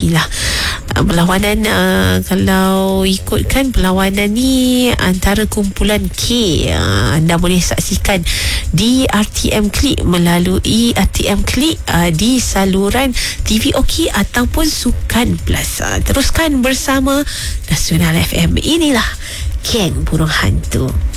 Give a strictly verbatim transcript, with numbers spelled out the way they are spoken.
inilah uh, perlawanan, uh, kalau ikutkan perlawanan ni antara kumpulan K. uh, anda boleh saksikan di R T M Klik melalui R T M Klik uh, di saluran T V OK ataupun Sukan Plus. uh, teruskan bersama Nasional F M. Inilah Geng Burung Hantu.